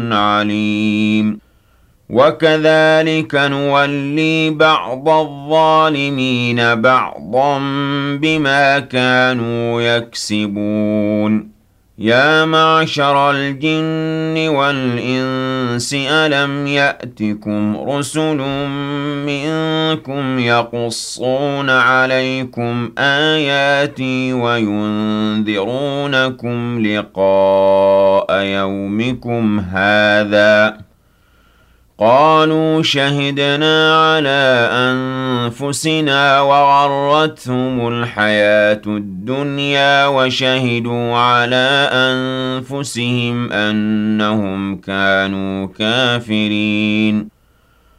عليم وكذلك نولي بعض الظالمين بعضا بما كانوا يكسبون يا معشر الجن والإنس ألم يأتكم رسل منكم يقصون عليكم آياتي وينذرونكم لقاء يومكم هذا قالوا شهدنا على أنفسنا وغرتهم الحياة الدنيا وشهدوا على أنفسهم أنهم كانوا كافرين